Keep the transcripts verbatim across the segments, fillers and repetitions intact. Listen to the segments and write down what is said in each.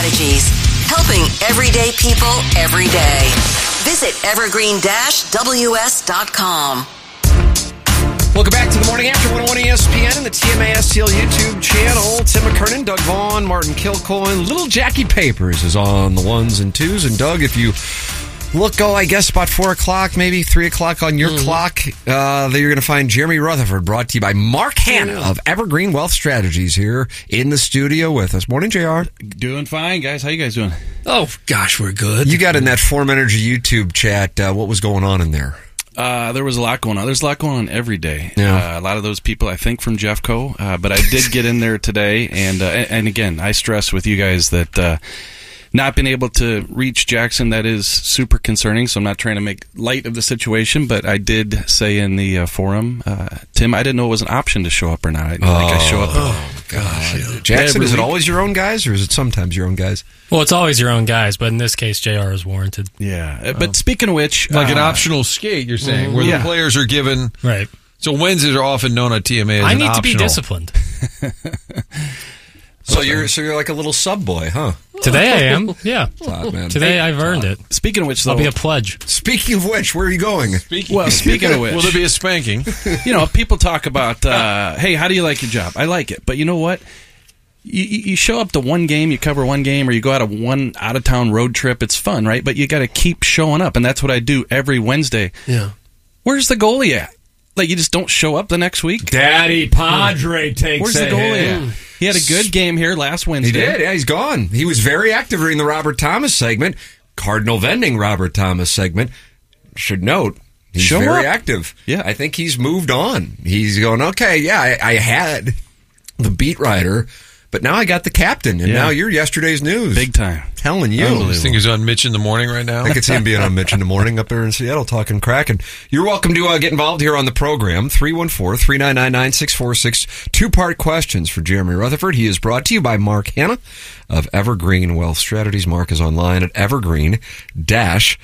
Strategies, helping everyday people every day. Visit evergreen dash w s dot com. Welcome back to the Morning After one oh one E S P N and the T M A S T L YouTube channel. Tim McKernan, Doug Vaughn, Martin Kilcoyne, Little Jackie Papers is on the ones and twos. And Doug, if you look, oh, I guess about four o'clock, maybe three o'clock on your mm-hmm. clock, uh, that you're going to find Jeremy Rutherford, brought to you by Mark Hanna of Evergreen Wealth Strategies here in the studio with us. Morning, J R. Doing fine, guys. How you guys doing? Oh, gosh, we're good. You got in that Form Energy YouTube chat. Uh, what was going on in there? Uh, there was a lot going on. There's a lot going on every day. Yeah. Uh, a lot of those people, I think, from Jeffco. Uh, but I did get in there today. And, uh, and, and again, I stress with you guys that uh, not being able to reach Jackson, that is super concerning. So I'm not trying to make light of the situation. But I did say in the uh, forum, uh, Tim, I didn't know it was an option to show up or not. I didn't oh, think I show up. Oh, gosh. Yeah. Jackson, is it always your own guys or is it sometimes your own guys? Well, it's always your own guys, but in this case, J R is warranted. Yeah. But speaking of which... Like uh, an optional skate, you're saying, mm-hmm. where yeah. the players are given... Right. So Wednesdays are often known on T M A as I an need optional. to be disciplined. So you're so you're like a little sub boy, huh? Today I am, yeah. Wow, man. Today I've earned it. Speaking of which, though... I'll be a pledge. Speaking of which, where are you going? Speaking, well, speaking of which... Will there be a spanking? You know, people talk about, uh, hey, how do you like your job? I like it. But you know what? You, you show up to one game, you cover one game, or you go out of one out-of-town road trip. It's fun, right? But you got to keep showing up, and that's what I do every Wednesday. Yeah. Where's the goalie at? Like, you just don't show up the next week? Daddy Padre takes Where's the goalie at? He had a good game here last Wednesday. He did, yeah, he's gone. He was very active during the Robert Thomas segment, Cardinal Vending Robert Thomas segment. Should note, he's Show very up. active. Yeah. I think he's moved on. He's going, okay, yeah, I, I had the beat writer, but now I got the captain, and Yeah. now you're yesterday's news. Big time. Telling you. This thing is on Mitch in the morning right now. I could see him being on Mitch in the morning up there in Seattle talking Kraken. You're welcome to uh, get involved here on the program. three one four, three nine nine, nine six four six. Two-part questions for Jeremy Rutherford. He is brought to you by Mark Hanna of Evergreen Wealth Strategies. Mark is online at evergreen dash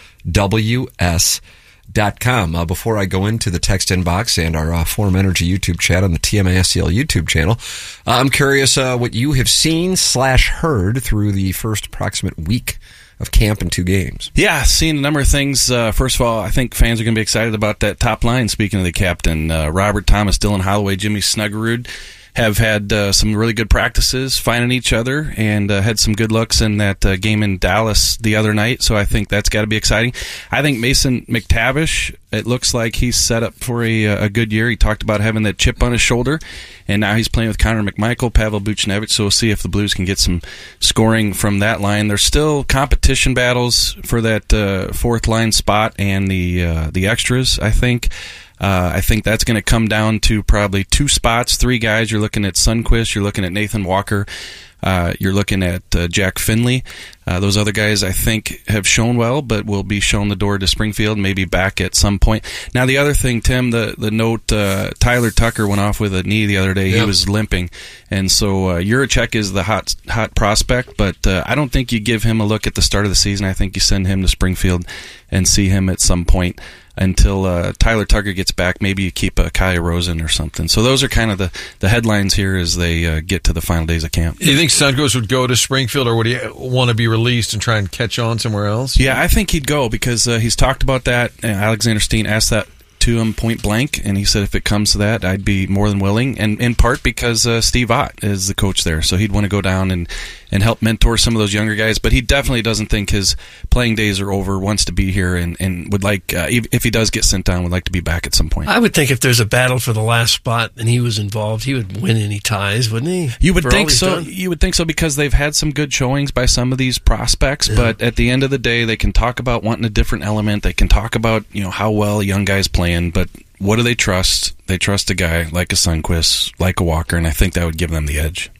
w s dot com. Uh, before I go into the text inbox and our uh, Forum Energy YouTube chat on the T M A S T L YouTube channel, uh, I'm curious uh, what you have seen slash heard through the first approximate week of camp and two games. Yeah, seen a number of things. Uh, first of all, I think fans are going to be excited about that top line. Speaking of the captain, uh, Robert Thomas, Dylan Holloway, Jimmy Snuggerud have had uh, some really good practices finding each other and uh, had some good looks in that uh, game in Dallas the other night. So I think that's got to be exciting. I think Mason McTavish, it looks like he's set up for a, a good year. He talked about having that chip on his shoulder, and now he's playing with Connor McMichael, Pavel Buchnevich, so we'll see if the Blues can get some scoring from that line. There's still competition battles for that uh, fourth line spot and the uh, the extras, I think. Uh, I think that's going to come down to probably two spots, three guys. You're looking at Sundqvist, you're looking at Nathan Walker, uh, you're looking at uh, Jack Finley. Uh, those other guys, I think, have shown well, but will be shown the door to Springfield, maybe back at some point. Now, the other thing, Tim, the, the note, uh, Tyler Tucker went off with a knee the other day. Yep. He was limping. And so uh, Juracek is the hot hot prospect, but uh, I don't think you give him a look at the start of the season. I think you send him to Springfield and see him at some point until uh, Tyler Tucker gets back. Maybe you keep a Kaya Rosen or something. So those are kind of the, the headlines here as they uh, get to the final days of camp. Do you think Sundqvist would go to Springfield, or would he want to be released and try and catch on somewhere else? Yeah, I think he'd go because uh, he's talked about that. Uh, Alexander Steen asked that to him point blank, and he said if it comes to that, I'd be more than willing, and in part because uh, Steve Ott is the coach there, so he'd want to go down and, and help mentor some of those younger guys, but he definitely doesn't think his playing days are over, wants to be here, and, and would like, uh, if he does get sent down, would like to be back at some point. I would think if there's a battle for the last spot and he was involved, he would win any ties, wouldn't he? You would For think all he's so. done? You would think so because they've had some good showings by some of these prospects, Yeah. but at the end of the day, they can talk about wanting a different element. They can talk about, you know, how well a young guy's playing, but what do they trust? They trust a guy like a Sundqvist, like a Walker, and I think that would give them the edge.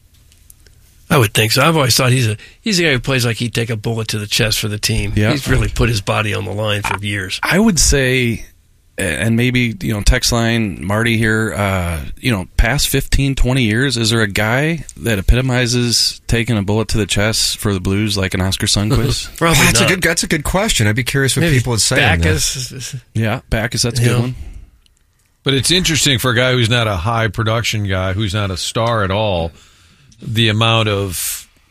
I would think so. I've always thought he's a he's a guy who plays like he'd take a bullet to the chest for the team. Yeah. He's really put his body on the line for years. I would say, and maybe, you know, text line, Marty here, uh, you know, past fifteen, twenty years, is there a guy that epitomizes taking a bullet to the chest for the Blues like an Oscar Sundqvist? Probably Oh, that's not. a good. That's a good question. I'd be curious what Maybe people would say. on that. Backus. Yeah, Backus, that's a Yeah. good one. But it's interesting for a guy who's not a high production guy, who's not a star at all, the amount of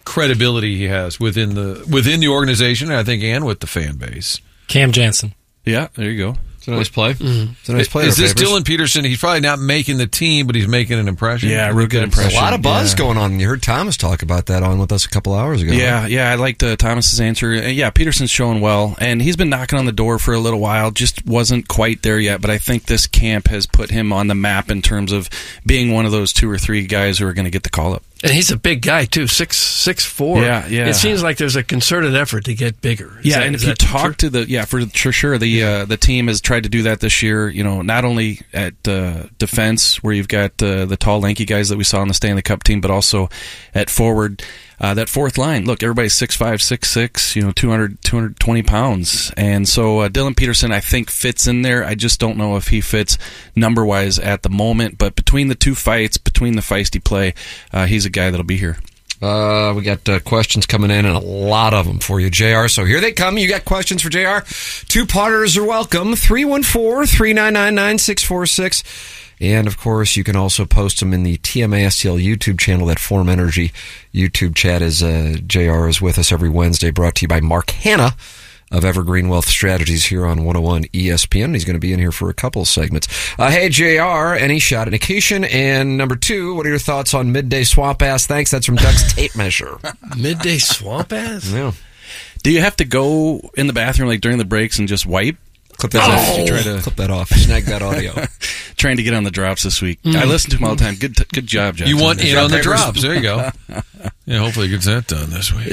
credibility he has within the within the organization, I think, and with the fan base. Cam Jansen. Yeah, there you go. It's a nice play. Mm-hmm. It's a nice play. Is there, this Favors. Dylan Peterson? He's probably not making the team, but he's making an impression. Yeah, real good A impression. lot of buzz Yeah. going on. You heard Thomas talk about that on with us a couple hours ago. Yeah, yeah, I liked uh, Thomas's answer. Uh, yeah, Peterson's showing well, and he's been knocking on the door for a little while. Just wasn't quite there yet, but I think this camp has put him on the map in terms of being one of those two or three guys who are going to get the call up. And he's a big guy, too, six six four. Yeah, yeah. It seems like there's a concerted effort to get bigger. Is Yeah, that- and is if you that true? talk to the yeah for for sure the uh, the team has tried to do that this year. You know, not only at uh, defense where you've got uh, the tall, lanky guys that we saw in the Stanley Cup team, but also at forward. Uh, that fourth line, look, everybody's six five, six six, you know, two hundred, two hundred twenty pounds. And so uh, Dylan Peterson, I think, fits in there. I just don't know if he fits number-wise at the moment. But between the two fights, between the feisty play, uh, he's a guy that'll be here. Uh, we got uh, questions coming in, and a lot of them for you, J R. So here they come. You got questions for J R? Two-parters are welcome. three one four, three nine nine, nine six four six. And, of course, you can also post them in the T M A S T L YouTube channel, that Form Energy YouTube chat. As uh, J R is with us every Wednesday, brought to you by Mark Hanna of Evergreen Wealth Strategies here on one oh one E S P N. He's going to be in here for a couple of segments. Uh, hey, J R, any shot at occasion? And number two, what are your thoughts on midday swamp ass? Thanks. That's from Doug's tape measure. Midday swamp ass? Yeah. Do you have to go in the bathroom like during the breaks and just wipe? Clip that Oh. off. Try to clip that off. Snag that audio. Trying to get on the drops this week. I listen to him all the time. Good, t- good job, Johnson. You want in on the Papers. drops. There you go. Yeah, hopefully he gets that done this week.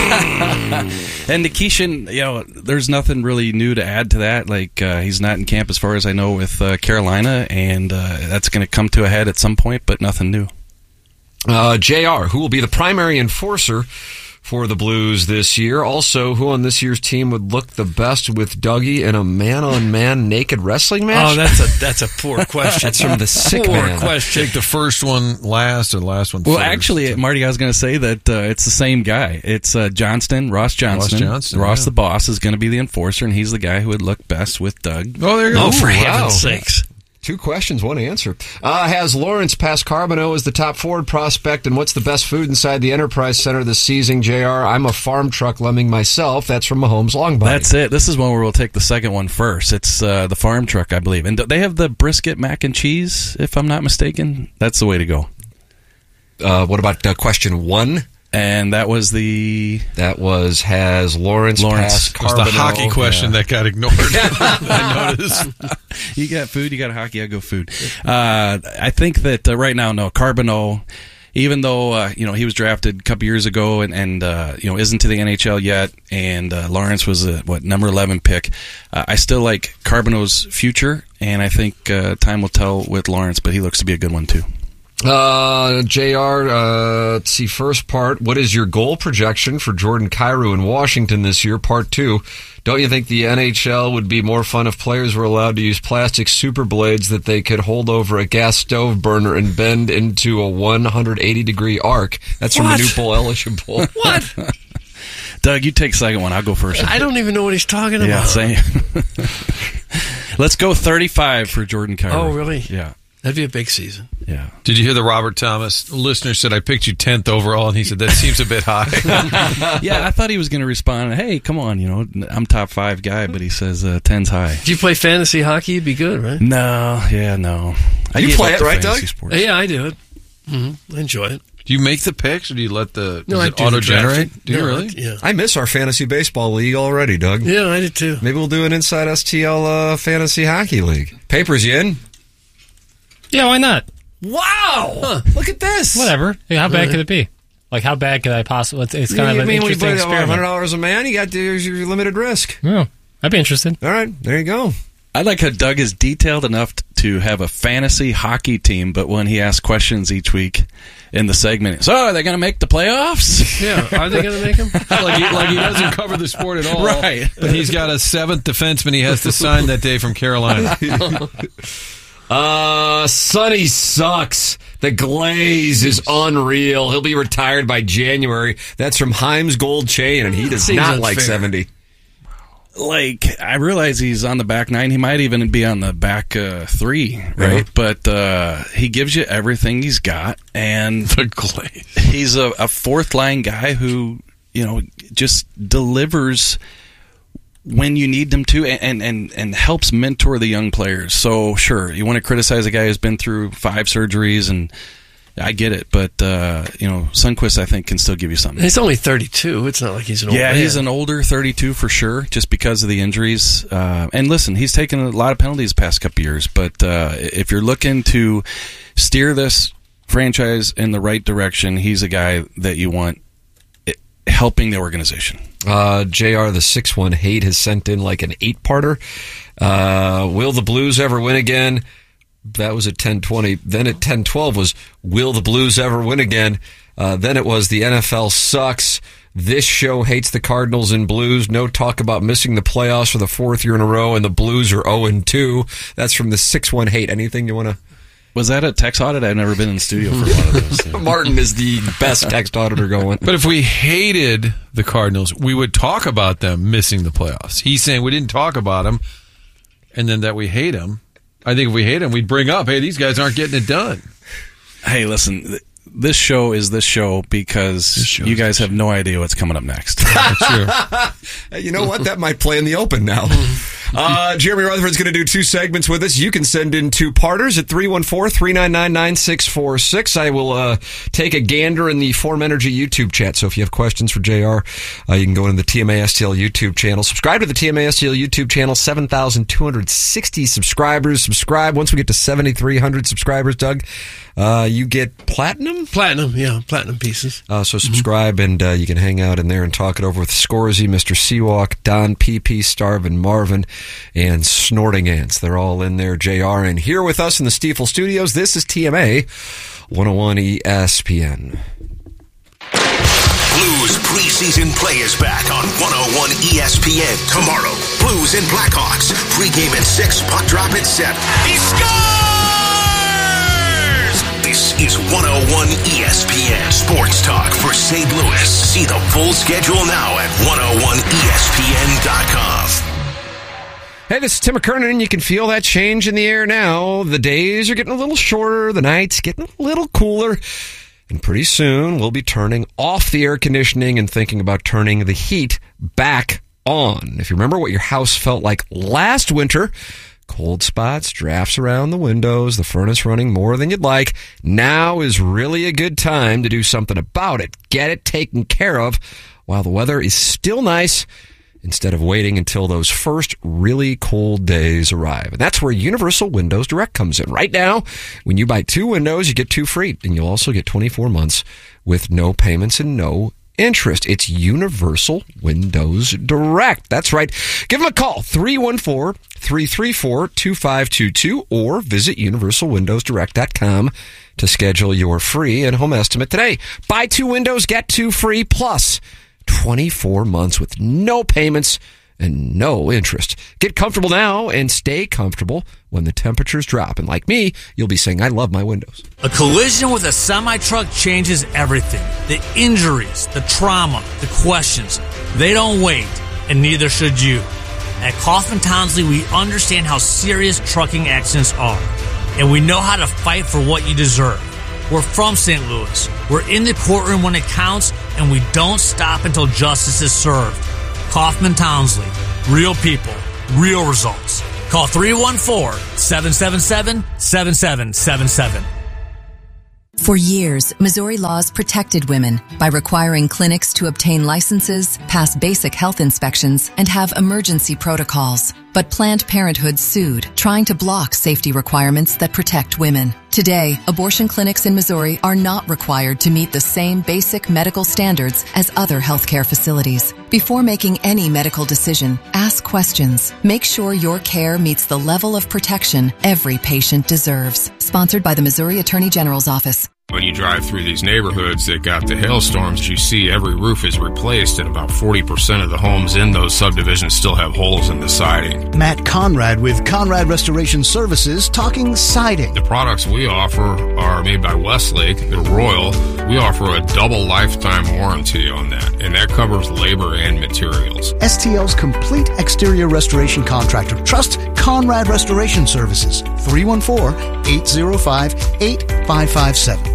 And Nikishin, you know, there's nothing really new to add to that. Like, uh, he's not in camp as far as I know with uh, Carolina, and uh, that's going to come to a head at some point, but nothing new. Uh, J R, who will be the primary enforcer for the Blues this year? Also, who on this year's team would look the best with Dougie in a man-on-man naked wrestling match? Oh, that's a that's a poor question. That's from the sick poor man. question. Take the first one last or the last one Well, first. actually, Marty, I was going to say that uh, it's the same guy. It's uh, Johnston, Ross Johnston. Ross Johnston, Ross, yeah. the boss, is going to be the enforcer, and he's the guy who would look best with Doug. Oh, there you go. Oh, for Ooh, heaven's wow. sakes. Two questions, one answer. Uh, has Lawrence passed Carbonneau as the top forward prospect, and what's the best food inside the Enterprise Center this season, J R? I'm a farm truck lemming myself. That's from Mahomes Longbody. That's it. This is one where we'll take the second one first. It's uh, the farm truck, I believe. And they have the brisket mac and cheese, if I'm not mistaken. That's the way to go. Uh, what about uh, question one? And that was the... That was, has Lawrence, Lawrence. passed It was Carbonneau? the hockey question Yeah. that got ignored. I noticed. You got food, you got hockey, I go food. Uh, I think that uh, right now, no, Carbonneau, even though uh, you know he was drafted a couple years ago and, and uh, you know isn't to the N H L yet, and uh, Lawrence was a what number eleven pick, uh, I still like Carbonneau's future, and I think uh, time will tell with Lawrence, but he looks to be a good one too. Uh, J R, uh, let's see, first part, what is your goal projection for Jordan Kyrou in Washington this year? Part two, don't you think the N H L would be more fun if players were allowed to use plastic super blades that they could hold over a gas stove burner and bend into a one hundred eighty degree arc? That's from What? Manupul eligible. What? Doug, you take the second one. I'll go first. I don't even know what he's talking about. Yeah, same. Let's go thirty-five for Jordan Kyrou. Oh, really? Yeah, That'd be a big season. yeah. Did you hear the Robert Thomas listener said, I picked you tenth overall, and he said, that seems a bit high. Yeah, I thought he was going to respond, hey, come on, you know, I'm top five guy, but he says uh, ten's high. If you play fantasy hockey, you'd be good, right? No, yeah, no. I You gave play up it, the right, fantasy Doug? sports. Yeah, I do it. Mm-hmm. I enjoy it. Do you make the picks, or do you let the No, does I it do the auto-generate? drafting. Do you No, really? I- Yeah. I miss our fantasy baseball league already, Doug. Yeah, I did too. Maybe we'll do an Inside S T L uh, fantasy hockey league. Papers, you in? Yeah, why not? Wow! Look at this. Whatever. Hey, how bad could it be? Like, how bad could I possibly? It's, it's kind You of an mean when you interesting put one hundred experiment. dollars a man, you got to, your limited risk. Yeah, I'd be interested. All right, there you go. I like how Doug is detailed enough t- to have a fantasy hockey team, but when he asks questions each week in the segment, so are they going to make the playoffs? Yeah, are they going to make him? like, he, like he doesn't cover the sport at all. Right. But he's got a seventh defenseman he has to sign that day from Carolina. Uh, Sonny sucks. The glaze is unreal. He'll be retired by January. That's from Himes Gold Chain, and he does Seems not like unfair. seventy. like, I realize he's on the back nine. He might even be on the back uh, three, right? Yeah. But uh, he gives you everything he's got, and The glaze. he's a, a fourth line guy who, you know, just delivers when you need them to, and, and, and helps mentor the young players. So, sure, you want to criticize a guy who's been through five surgeries, and I get it, but, uh, you know, Sundqvist, I think, can still give you something. He's only thirty-two. It's not like he's an old Yeah, man. he's an older thirty-two for sure, just because of the injuries. Uh, and listen, he's taken a lot of penalties the past couple years, but uh, if you're looking to steer this franchise in the right direction, he's a guy that you want helping the organization. Uh, J R, the six one hate, has sent in like an eight-parter. Uh, will the Blues ever win again? That was at ten twenty. Then at ten twelve was, will the Blues ever win again? Uh, then it was, the N F L sucks. This show hates the Cardinals and Blues. No talk about missing the playoffs for the fourth year in a row, and the Blues are oh and two. That's from the six one hate. Anything you want to... Was that a text audit? I've never been in the studio for one of those. Yeah. Martin is the best text auditor going. But if we hated the Cardinals, we would talk about them missing the playoffs. He's saying we didn't talk about them, and then that we hate them. I think if we hate them, we'd bring up, hey, these guys aren't getting it done. Hey, listen, th- this show is this show because This show you is guys this have no idea what's coming up next. That's true. Hey, you know what? That might play in the open now. Uh, Jeremy Rutherford's going to do two segments with us. You can send in two-parters at three one four, three nine nine, nine six four six. I will uh, take a gander in the Form Energy YouTube chat, so if you have questions for J R, uh, you can go into the T M A S T L YouTube channel. Subscribe to the T M A S T L YouTube channel, seven thousand two hundred sixty subscribers. Subscribe. Once we get to seventy-three hundred subscribers, Doug, uh, you get platinum? Platinum, yeah, platinum pieces. Uh, so subscribe, and uh, you can hang out in there and talk it over with Scorzy, Mister Seawalk, Don P P, Starvin, Marvin, and Snorting Ants. They're all in there. J R, and here with us in the Stiefel Studios, this is T M A one oh one E S P N. Blues preseason play is back on one oh one E S P N tomorrow. Blues and Blackhawks. Pregame at six, puck drop at seven. He scores! This is one oh one E S P N Sports Talk for Saint Louis. See the full schedule now at one oh one E S P N dot com. Hey, this is Tim McKernan, and you can feel that change in the air now. The days are getting a little shorter, the nights getting a little cooler, and pretty soon we'll be turning off the air conditioning and thinking about turning the heat back on. If you remember what your house felt like last winter, cold spots, drafts around the windows, the furnace running more than you'd like, now is really a good time to do something about it. Get it taken care of while the weather is still nice, instead of waiting until those first really cold days arrive. And that's where Universal Windows Direct comes in. Right now, when you buy two windows, you get two free. And you'll also get twenty-four months with no payments and no interest. It's Universal Windows Direct. That's right. Give them a call, three one four, three three four, two five two two, or visit universal windows direct dot com to schedule your free and home estimate today. Buy two windows, get two free, plus twenty-four months with no payments and no interest. Get comfortable now and stay comfortable when the temperatures drop. And like me, you'll be saying, I love my windows. A collision with a semi-truck changes everything. The injuries, the trauma, the questions. They don't wait, and neither should you. At Kaufman Townsley, we understand how serious trucking accidents are, and we know how to fight for what you deserve. We're from Saint Louis. We're in the courtroom when it counts, and we don't stop until justice is served. Kaufman Townsley. Real people. Real results. Call three one four, seven seven seven, seven seven seven seven. For years, Missouri laws protected women by requiring clinics to obtain licenses, pass basic health inspections, and have emergency protocols. But Planned Parenthood sued, trying to block safety requirements that protect women. Today, abortion clinics in Missouri are not required to meet the same basic medical standards as other healthcare facilities. Before making any medical decision, ask questions. Make sure your care meets the level of protection every patient deserves. Sponsored by the Missouri Attorney General's Office. When you drive through these neighborhoods that got the hailstorms, you see every roof is replaced, and about forty percent of the homes in those subdivisions still have holes in the siding. Matt Conrad with Conrad Restoration Services talking siding. The products we offer are made by Westlake. They're Royal. We offer a double lifetime warranty on that, and that covers labor and materials. S T L's complete exterior restoration contractor. Trust Conrad Restoration Services. three one four, eight zero five, eight five five seven.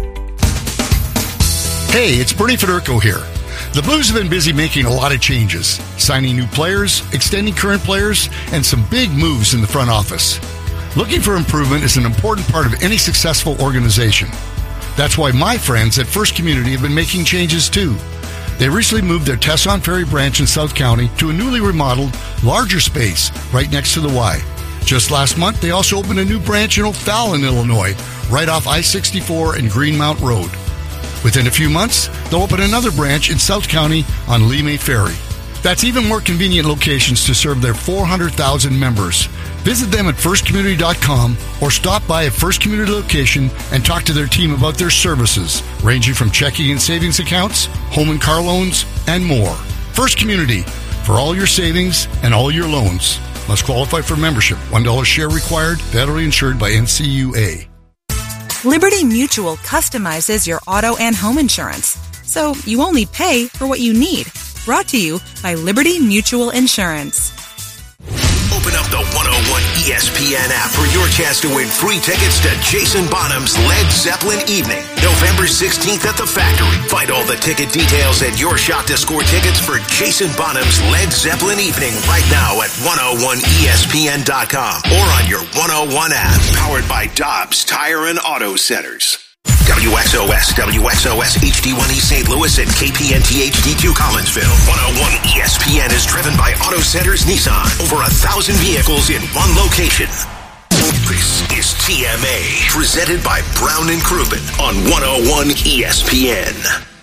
Hey, it's Bernie Federko here. The Blues have been busy making a lot of changes, signing new players, extending current players, and some big moves in the front office. Looking for improvement is an important part of any successful organization. That's why my friends at First Community have been making changes too. They recently moved their Tesson Ferry branch in South County to a newly remodeled, larger space right next to the Y. Just last month, they also opened a new branch in O'Fallon, Illinois, right off I sixty-four and Greenmount Road. Within a few months, they'll open another branch in South County on Lee May Ferry. That's even more convenient locations to serve their four hundred thousand members. Visit them at first community dot com or stop by a First Community location and talk to their team about their services, ranging from checking and savings accounts, home and car loans, and more. First Community, for all your savings and all your loans. Must qualify for membership. one dollar share required. Federally insured by N C U A. Liberty Mutual customizes your auto and home insurance, so you only pay for what you need. Brought to you by Liberty Mutual Insurance. Open up the one oh one E S P N app for your chance to win free tickets to Jason Bonham's Led Zeppelin Evening, November sixteenth at the Factory. Find all the ticket details and your shot to score tickets for Jason Bonham's Led Zeppelin Evening right now at one oh one E S P N dot com or on your one oh one app, powered by Dobbs Tire and Auto Centers. W X O S, W X O S H D one E Saint Louis, and K P N T H D two Collinsville. one oh one E S P N is driven by Auto Centers Nissan. Over a thousand vehicles in one location. This is T M A, presented by Brown and Crouppen on one oh one E S P N.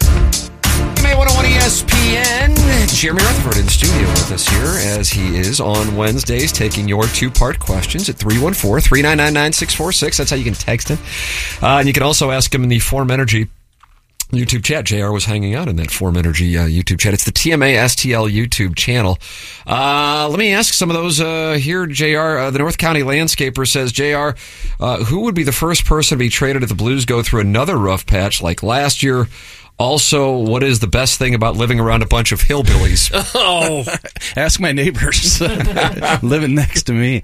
T M A one oh one E S P N. Jeremy Rutherford in studio with us here, as he is on Wednesdays, taking your two-part questions at three one four, three nine nine, nine six four six. That's how you can text him. Uh, and you can also ask him in the Form Energy YouTube chat. J R was hanging out in that Form Energy uh, YouTube chat. It's the T M A S T L YouTube channel. Uh, let me ask some of those uh, here, J R. Uh, the North County Landscaper says, J R, uh, who would be the first person to be traded if the Blues go through another rough patch like last year? Also, what is the best thing about living around a bunch of hillbillies? Oh, ask my neighbors living next to me.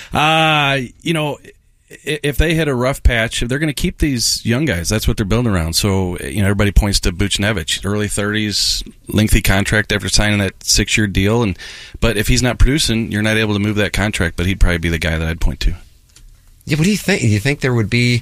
Uh, you know, if they hit a rough patch, they're going to keep these young guys. That's what they're building around. So, you know, everybody points to Buchnevich, early thirties, lengthy contract after signing that six-year deal. And but if he's not producing, you're not able to move that contract. But he'd probably be the guy that I'd point to. Yeah, what do you think? Do you think there would be?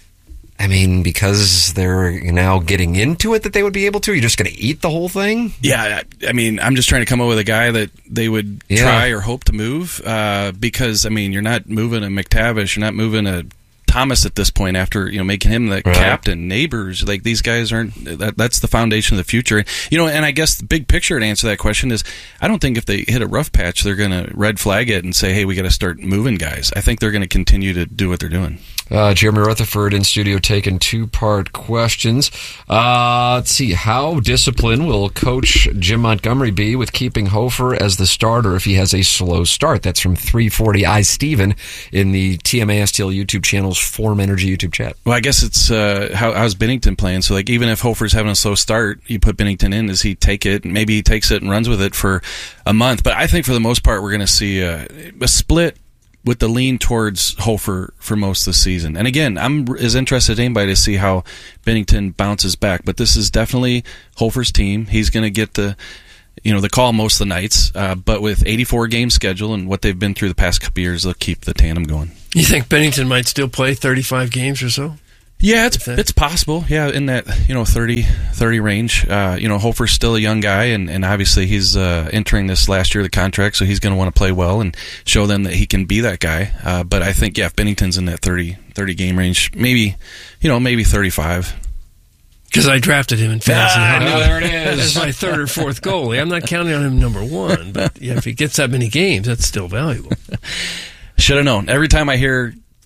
I mean, because they're now getting into it, that they would be able to? You're just going to eat the whole thing? Yeah, I, I mean, I'm just trying to come up with a guy that they would yeah. try or hope to move. Uh, because I mean, you're not moving a McTavish, you're not moving a Thomas at this point after, you know, making him the right. captain. Neighbors, like, these guys aren't, that, that's the foundation of the future. You know, and I guess the big picture to answer that question is, I don't think if they hit a rough patch, they're going to red flag it and say, hey, we got to start moving guys. I think they're going to continue to do what they're doing. Uh, Jeremy Rutherford in studio taking two-part questions. Uh, let's see. How disciplined will Coach Jim Montgomery be with keeping Hofer as the starter if he has a slow start? That's from three forty I Steven in the T M A S T L YouTube channel's Form Energy YouTube chat. Well, I guess it's uh, how, how's Bennington playing? So, like, even if Hofer's having a slow start, you put Bennington in. Does he take it? Maybe he takes it and runs with it for a month. But I think for the most part, we're going to see a, a split with the lean towards Hofer for most of the season. And again, I'm as interested as anybody to see how Bennington bounces back. But this is definitely Hofer's team. He's going to get the, you know, the call most of the nights. Uh, but with eighty-four game schedule and what they've been through the past couple years, they'll keep the tandem going. You think Bennington might still play thirty-five games or so? Yeah, it's it's possible. Yeah, in that, you know, thirty, thirty range. Uh, you know, Hofer's still a young guy, and, and obviously he's uh, entering this last year of the contract, so he's going to want to play well and show them that he can be that guy. Uh, but I think, yeah, if Bennington's in that thirty, thirty game range, maybe, you know, maybe thirty-five. Because I drafted him in fantasy. Ah, oh, there it is. As my third or fourth goalie. I'm not counting on him number one, but yeah, if he gets that many games, that's still valuable. Should have known. Every time I hear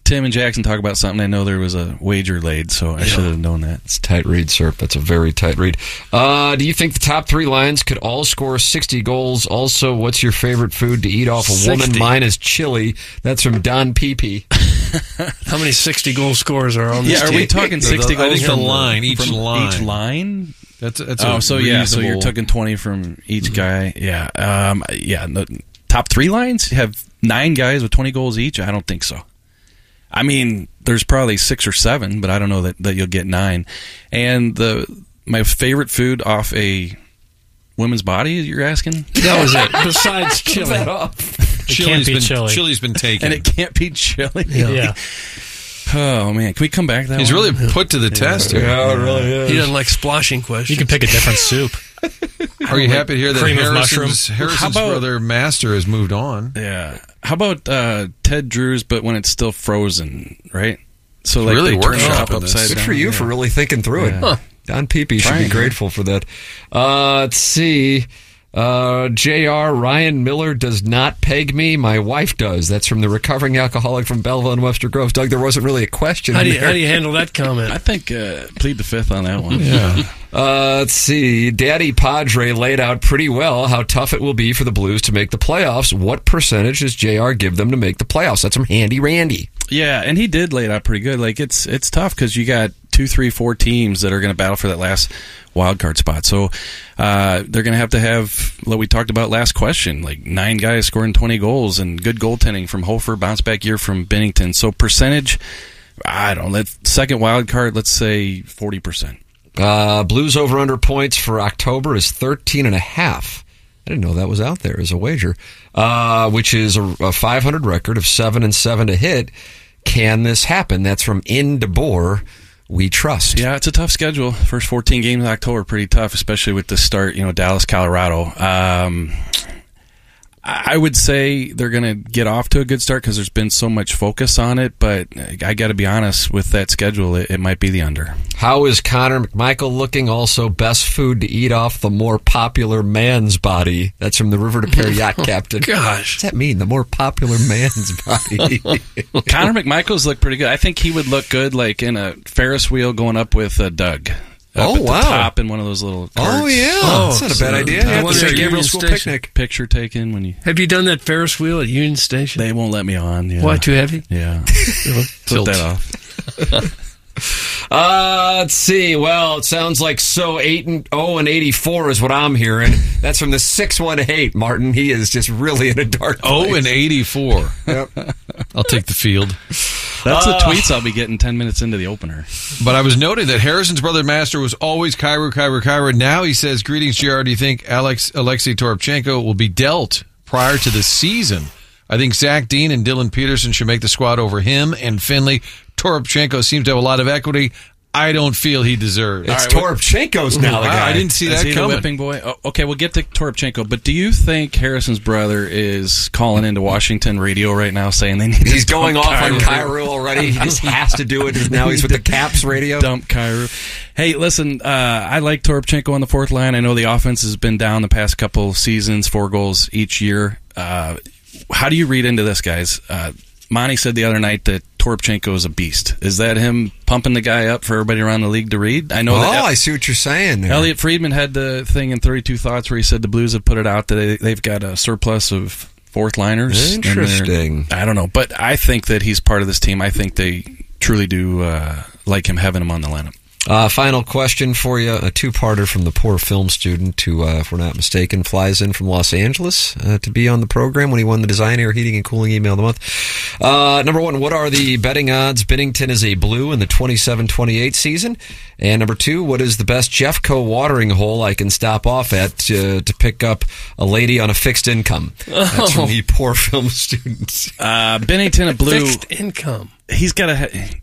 Tim and Jackson talk about something, I know there was a wager laid, so I yeah. should have known that. It's a tight read, sir. That's a very tight read. Uh, do you think the top three Lions could all score sixty goals? Also, what's your favorite food to eat off a sixty woman? Mine is chili. That's from Don Peepee. How many sixty-goal scorers are on this Yeah, team? are we talking sixty the, goals? I think from the line, each from line. Each line? That's, that's oh, so yeah, so reasonable... you're taking twenty from each guy. Yeah. Um, yeah, the top three lines have nine guys with twenty goals each? I don't think so. I mean, there's probably six or seven, but I don't know that, that you'll get nine. And the my favorite food off a woman's body, you're asking? That was it. Besides chili. Chili's been, chili. Chili's been taken. And it can't be chili? Yeah. yeah. Oh, man. Can we come back to that He's one? really put to the test here. Yeah, it really is. He doesn't like splashing questions. You can pick a different soup. Are you happy to hear that Cream of Harrison's, Harrison's How about- brother Master has moved on? Yeah. How about uh, Ted Drew's, but when it's still frozen, right? So like Really they turn it workshopping up this. upside Good down. for you Yeah. for really thinking through Yeah. it. Huh. Don Peepee should Trying, be grateful for that. Uh, let's see. Uh, J R Ryan Miller does not peg me. My wife does. That's from the recovering alcoholic from Belleville and Webster Groves. Doug, there wasn't really a question How do you, there. how do you handle that comment? I think uh, plead the fifth on that one. Yeah. Uh, let's see. Daddy Padre laid out pretty well how tough it will be for the Blues to make the playoffs. What percentage does J R give them to make the playoffs? That's from Handy Randy. Yeah, and he did lay it out pretty good. Like it's it's tough because you got two, three, four teams that are going to battle for that last wild card spot. So uh, they're going to have to have what we talked about last question, like nine guys scoring twenty goals and good goaltending from Hofer, bounce back year from Bennington. So percentage, I don't know. Let's, second wild card, let's say forty percent. Uh, Blues over under points for October is thirteen and a half. I didn't know that was out there as a wager, uh, which is a, a five hundred record of seven and seven to hit. Can this happen? That's from In DeBoer. We trust. Yeah, it's a tough schedule. First fourteen games in October, pretty tough, especially with the start, you know, Dallas, Colorado. Um, I would say they're going to get off to a good start because there's been so much focus on it, but I got to be honest, with that schedule, it, it might be the under. How is Connor McMichael looking? Also, best food to eat off the more popular man's body. That's from the River to Pear Yacht Captain. Gosh. What's that mean? The more popular man's body. Connor McMichael's look pretty good. I think he would look good like in a Ferris wheel going up with uh, Doug. Up Oh, at the wow. top in one of those little carts. Oh, yeah. Oh, That's not a so bad idea. the Have one the at Gabriel Union School Station. picnic. Picture taken when you... Have you done that Ferris wheel at Union Station? They won't let me on. Yeah. Why, too heavy? Yeah. Put Tilt. that off. Uh, let's see. Well, it sounds like so eight and oh and eighty-four is what I'm hearing. That's from the six one eight, Martin. He is just really in a dark place. Oh, and eighty-four. Yep. I'll take the field. That's Uh, the tweets I'll be getting ten minutes into the opener. But I was noting that Harrison's brother Master was always Kyra, Kyra, Kyra. Now he says, greetings, J R. Do you think Alex Alexei Toropchenko will be dealt prior to the season? I think Zach Dean and Dylan Peterson should make the squad over him and Finley. Toropchenko seems to have a lot of equity. I don't feel he deserves. It's All right, Toropchenko's now the I- guy. I didn't see Is that he the coming. whipping boy? Oh, okay, we'll get to Toropchenko. But do you think Harrison's brother is calling into Washington radio right now saying they need to He's going dump off on Kyrou? Kyrou already. He just has to do it. Now he's with the Caps radio. Dump Kyrou. Hey, listen, uh, I like Toropchenko on the fourth line. I know the offense has been down the past couple seasons, four goals each year. Uh, how do you read into this, guys? Uh, Monty said the other night that Toropchenko is a beast. Is that him pumping the guy up for everybody around the league to read? I know Oh, that. I see what you're saying there. Elliot Friedman had the thing in thirty-two Thoughts where he said the Blues have put it out that they, they've got a surplus of fourth liners. and they're- Interesting. I don't know, but I think that he's part of this team. I think they truly do uh, like him having him on the lineup. Uh, final question for you. A two-parter from the poor film student who, uh, if we're not mistaken, flies in from Los Angeles uh, to be on the program when he won the Design, Air, Heating, and Cooling Email of the Month. Uh, number one, what are the betting odds Bennington is a Blue in the twenty-seven twenty-eight season? And number two, what is the best Jeffco watering hole I can stop off at to, to pick up a lady on a fixed income? That's from the poor film students. Uh, Bennington, a Blue. Fixed income. He's got a... Ha-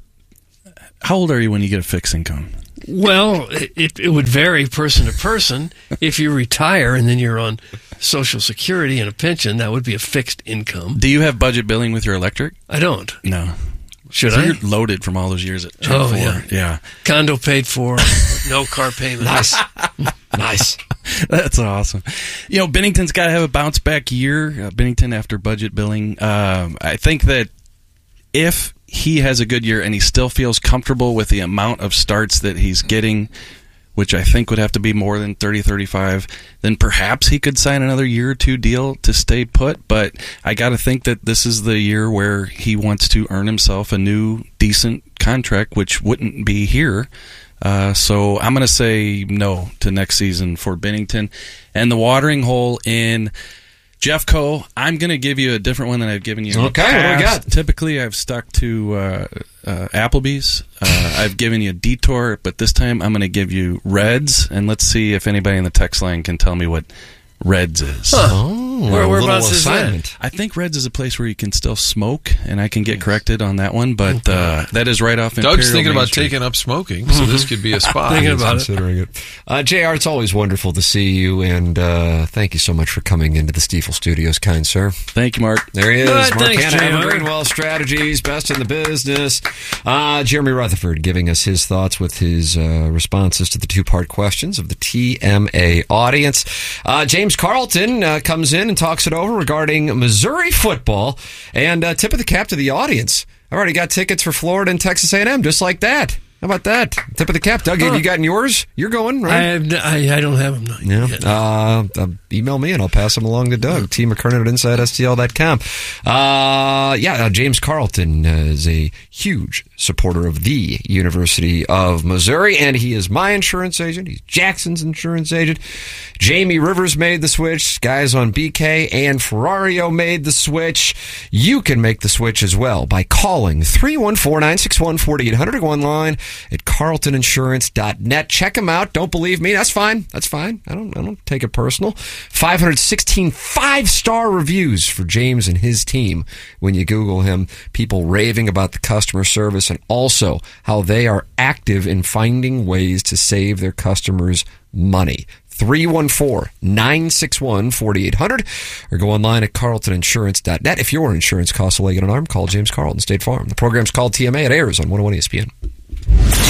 How old are you when you get a fixed income? Well, it, it would vary person to person. If you retire and then you're on Social Security and a pension, that would be a fixed income. Do you have budget billing with your electric? I don't. No. Should so I? You're loaded from all those years at Channel Oh, four. yeah. Yeah. Condo paid for, no car payment. Nice. Nice. That's awesome. You know, Bennington's got to have a bounce back year. Uh, Bennington after budget billing. Um, I think that if he has a good year and he still feels comfortable with the amount of starts that he's getting, which I think would have to be more than thirty, thirty-five, then perhaps he could sign another year or two deal to stay put. But I got to think that this is the year where he wants to earn himself a new, decent contract, which wouldn't be here. Uh, so I'm going to say no to next season for Binnington. And the watering hole in Jeffco, I'm going to give you a different one than I've given you. Okay, what do we got? Typically, I've stuck to uh, uh, Applebee's. Uh, I've given you Detour, but this time I'm going to give you Reds. And let's see if anybody in the text line can tell me what Reds is. Huh. Oh, Where, whereabouts is that? I think Reds is a place where you can still smoke, and I can get corrected on that one, but uh, that is right off Imperial Doug's thinking Main about Street. taking up smoking, so this could be a spot. Thinking about considering it. it. Uh, J R, it's always wonderful to see you, and uh, thank you so much for coming into the Stiefel Studios, kind sir. Thank you, Mark. There he is. Good, Mark thanks, Hanna, J R. Evergreen Wealth Strategies, best in the business. Uh, Jeremy Rutherford giving us his thoughts with his uh, responses to the two-part questions of the T M A audience. Uh, James Carlton uh, comes in and talks it over regarding Missouri football, and uh, tip of the cap to the audience. I've already got tickets for Florida and Texas A and M, just like that. How about that? Tip of the cap. Doug, have you gotten yours? You're going, right? I, have, I, I don't have them. Not Yeah. yet. Uh, uh, email me and I'll pass them along to Doug. T. McKernan at inside S T L dot com. Uh, yeah, uh, James Carlton uh, is a huge supporter of the University of Missouri, and he is my insurance agent. He's Jackson's insurance agent. Jamie Rivers made the switch. Guys on B K and Ferrario made the switch. You can make the switch as well by calling three one four, nine six one, four eight zero zero. Go online at carlton insurance dot net. Check him out. Don't believe me? That's fine. That's fine. I don't I don't take it personal. five hundred sixteen five-star reviews for James and his team when you Google him. People raving about the customer service and also how they are active in finding ways to save their customers money. three one four, nine six one, four eight zero zero or go online at carlton insurance dot net. If your insurance costs a leg and an arm, call James Carlton, State Farm. The program's called T M A. It airs on one oh one E S P N.